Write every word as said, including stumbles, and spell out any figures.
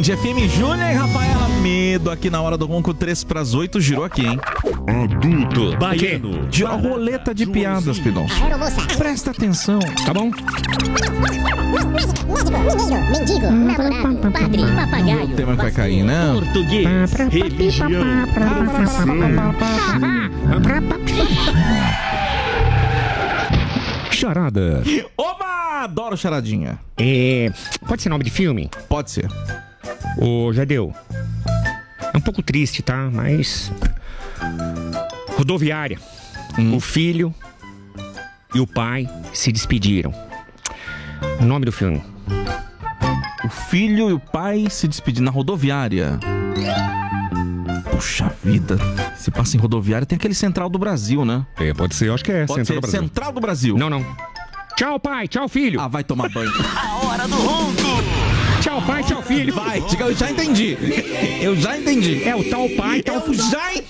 Band F M, Júnior e Rafaela Medo aqui na hora do Ronco, três para as oito, girou aqui, hein? Adulto baiano. De roleta de piadas, Pidoncio. Presta atenção. Tá bom? Médico, mineiro, mendigo, namorado, padre, papagaio. O tema que vai cair, né? Português, religião, Charada. Oba! Adoro charadinha. É, pode ser nome de filme? Pode ser. Ô, Jadeu. É um pouco triste, tá? Mas... Rodoviária. Hum. O filho e o pai se despediram. O nome do filme? O filho e o pai se despedindo na rodoviária. Puxa vida. Se passa em rodoviária, tem aquele Central do Brasil, né? É, pode ser, eu acho que é. Pode Central ser do Brasil. Central do Brasil. Não, não. Tchau, pai. Tchau, filho. Ah, vai tomar banho. a hora do ronco. Tchau, pai. Tchau, filho. Vai, diga, eu já entendi. Eu já entendi. É o tal pai, tal Eu filho. já entendi.